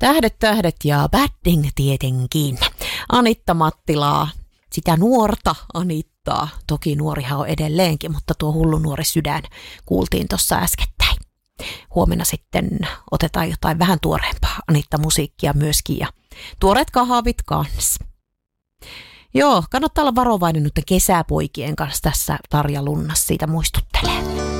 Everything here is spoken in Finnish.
Tähdet, tähdet ja Badding tietenkin. Anitta Mattilaa, sitä nuorta Anittaa. Toki nuorihan on edelleenkin, mutta tuo hullu nuori sydän kuultiin tuossa äskettäin. Huomenna sitten otetaan jotain vähän tuoreempaa Anitta-musiikkia myöskin ja tuoreet kahvit kanssa. Joo, kannattaa olla varovainen nyt kesäpoikien kanssa tässä. Tarja Lunnas siitä muistuttelee.